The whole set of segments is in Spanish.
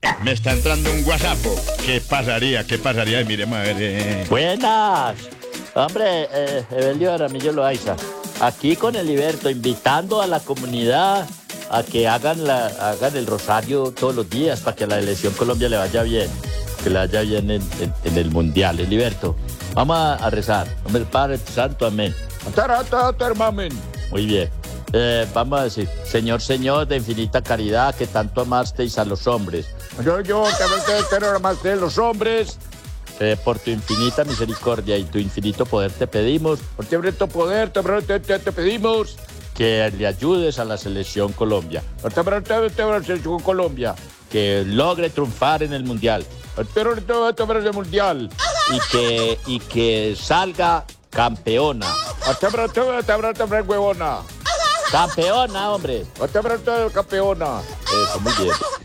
Me está entrando un WhatsApp. ¿Qué pasaría? ¿Ququé pasaría? Miremos a ver. Buenas. Hombre, Evelio Aramillo Loaiza, aquí con el Liberto, invitando a la comunidad a que hagan el rosario todos los días para que a la selección Colombia le vaya bien, que le vaya bien en el Mundial. Liberto, vamos a rezar. Hombre, Padre Santo, amén. Muy bien. Vamos a decir, Señor, Señor, de infinita caridad, que tanto amasteis a los hombres. Yo también amaste a los hombres. Por tu infinita misericordia y tu infinito poder te pedimos. Por tu infinito poder te pedimos. Que le ayudes a la selección Colombia. Por tu la selección Colombia. Que logre triunfar en el Mundial. El Mundial. Y que salga campeona. Huevona. Campeona, hombre. Campeona. Eso, muy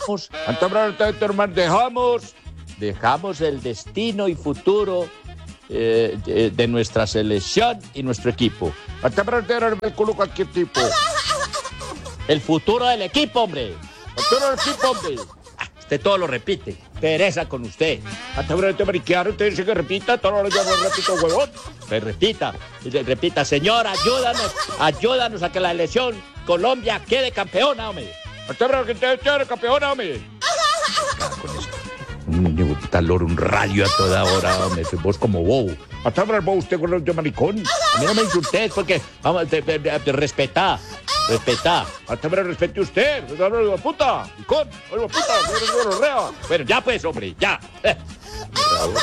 bien. Dejamos el destino y futuro de nuestra selección y nuestro equipo. Cualquier tipo. El futuro del equipo, hombre. Usted todo lo repite. Pereza con usted. Usted dice que repita, todo lo yo repito, huevón. Pues repita, señor, ayúdanos a que la selección Colombia quede campeona, hombre. Campeona, hombre. Un niño talor, un rayo a toda hora, hombre. Vos como bobo. Hasta ahora vos usted con el maricón. A mí no me insultes porque, vamos, respetá. Hasta ahora respete usted. Puta. Maricón. Puta. Bueno, ya pues, hombre, ya.